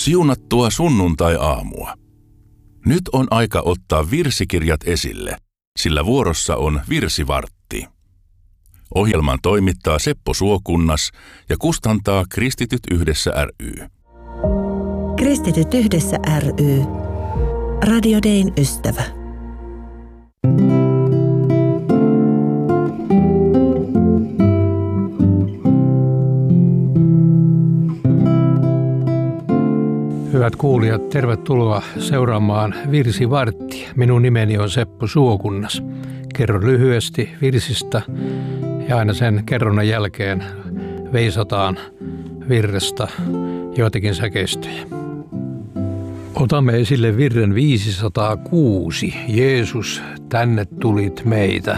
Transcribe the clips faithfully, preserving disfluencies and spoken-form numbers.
Siunattua sunnuntai-aamua. Nyt on aika ottaa virsikirjat esille, sillä vuorossa on virsivartti. Ohjelman toimittaa Seppo Suokunnas ja kustantaa Kristityt yhdessä ry. Kristityt yhdessä ry. Radio Dayn ystävä. Hyvät kuulijat, tervetuloa seuraamaan Virsivarttia. Minun nimeni on Seppo Suokunnas. Kerron lyhyesti virsistä ja aina sen kerronnan jälkeen veisataan virrestä joitakin säkeistöjä. Otamme esille virren viisisataakuusi. Jeesus, tänne tulit meitä.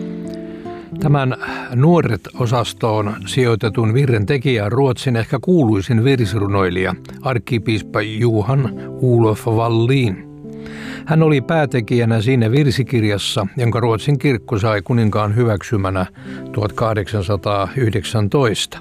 Tämän Nuoret-osastoon sijoitetun virren tekijä on Ruotsin ehkä kuuluisin virsirunoilija, arkkipiispa Johan Olof Wallin. Hän oli päätekijänä siinä virsikirjassa, jonka Ruotsin kirkko sai kuninkaan hyväksymänä tuhatkahdeksansataayhdeksäntoista.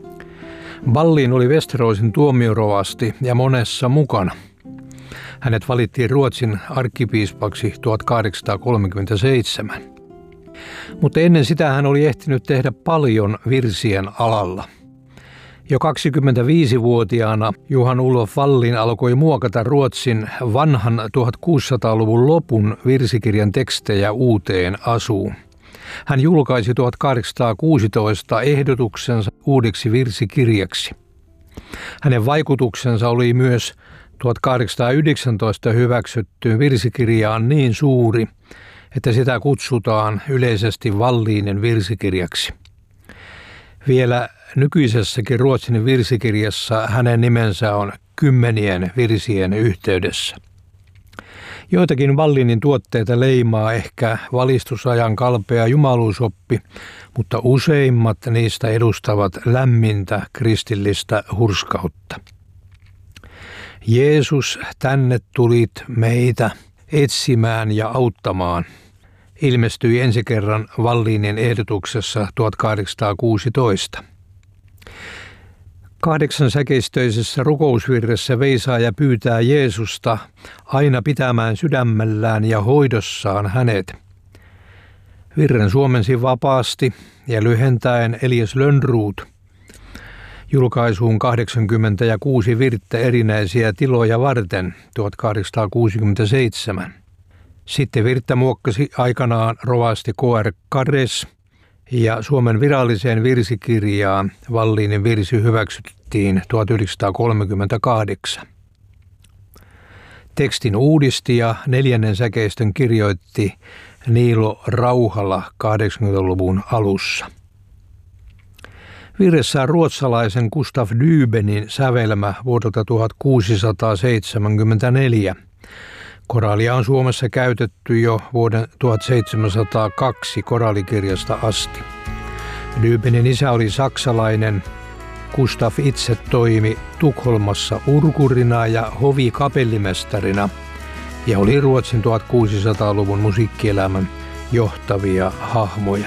Wallin oli Västeråsin tuomiorovasti ja monessa mukana. Hänet valittiin Ruotsin arkkipiispaksi tuhatkahdeksansataakolmekymmentäseitsemän. Mutta ennen sitä hän oli ehtinyt tehdä paljon virsien alalla. Jo kaksikymmentäviisivuotiaana Johan Olof Wallin alkoi muokata Ruotsin vanhan tuhatkuusisataaluvun lopun virsikirjan tekstejä uuteen asuun. Hän julkaisi tuhatkahdeksansataakuusitoista ehdotuksensa uudeksi virsikirjaksi. Hänen vaikutuksensa oli myös tuhatkahdeksansataayhdeksäntoista hyväksyttyyn virsikirjaan niin suuri, että sitä kutsutaan yleisesti Wallinin virsikirjaksi. Vielä nykyisessäkin Ruotsin virsikirjassa hänen nimensä on kymmenien virsien yhteydessä. Joitakin Wallinin tuotteita leimaa ehkä valistusajan kalpea jumaluusoppi, mutta useimmat niistä edustavat lämmintä kristillistä hurskautta. Jeesus, tänne tulit meitä etsimään ja auttamaan, ilmestyi ensi kerran Wallinin ehdotuksessa tuhatkahdeksansataakuusitoista. Kahdeksan säkeistöisessä rukousvirressä veisaaja pyytää Jeesusta aina pitämään sydämellään ja hoidossaan hänet. Virren suomensi vapaasti ja lyhentäen Elias Lönnrot julkaisuun kahdeksankymmentäkuusi virttä erinäisiä tiloja varten tuhatkahdeksansataakuusikymmentäseitsemän. Sitten virttä muokkasi aikanaan rovasti K R Kares ja Suomen viralliseen virsikirjaan Wallinin virsi hyväksyttiin tuhatyhdeksänsataakolmekymmentäkahdeksan. Tekstin uudisti ja neljännen säkeistön kirjoitti Niilo Rauhala kahdeksankymmentäluvun alussa. Virressä on ruotsalaisen Gustaf Dybenin sävelmä vuodelta tuhatkuusisataaseitsemänkymmentäneljä. Koraalia on Suomessa käytetty jo vuoden tuhatseitsemänsataakaksi koraalikirjasta asti. Dybenin isä oli saksalainen. Gustaf itse toimi Tukholmassa urkurina ja hovikapellimestarina ja oli Ruotsin tuhatkuusisataaluvun musiikkielämän johtavia hahmoja.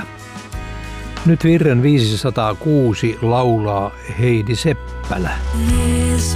Nyt virren viisisataakuusi laulaa Heidi Seppälä.